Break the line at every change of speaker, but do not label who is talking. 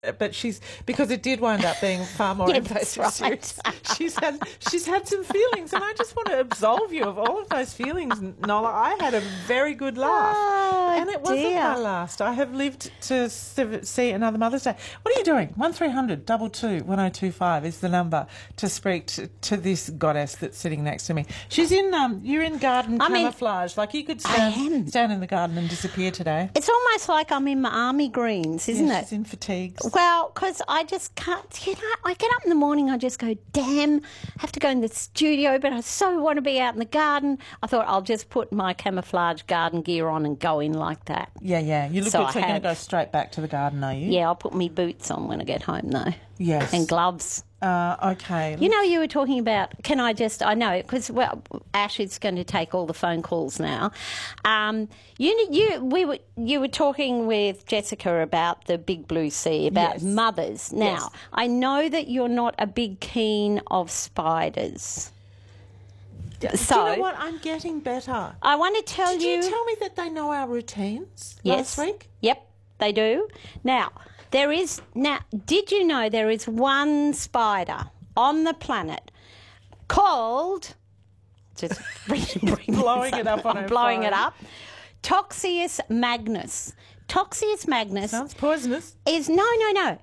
but because it did wind up being far more
Yeah,
invasive.
that's right.
Seriously. She's had some feelings, and I just want to absolve you of all of those feelings, Nola. I had a very good laugh, and it wasn't my last. I have lived to see another Mother's Day. What are you doing? 1300 222 1025 is the number to speak to this goddess that's sitting next to me. She's in you're in garden camouflage. Like you could stand in the garden and disappear today.
It's almost like I'm in my army greens, isn't it?
She's in fatigues.
Well, because I just can't, I get up in the morning, I just go, damn, I have to go in the studio, but I so want to be out in the garden. I thought I'll just put my camouflage garden gear on and go in like that.
Yeah. You look good, so you're going to go straight back to the garden, are you?
Yeah, I'll put my boots on when I get home, though.
Yes.
And gloves.
Okay.
You know, you were talking about, I know, because, Ash is going to take all the phone calls now. You were talking with Jessica about the big blue sea, about mothers. Now, I know that you're not a big keen of spiders. So,
do you know what? I'm getting better.
I want to tell
Did you tell me that they know our routines last week?
Yep, they do. Now, did you know there is one spider on the planet called, just
blowing it up on her phone.
it up, Toxius magnus. Toxius magnus
sounds poisonous.
is no.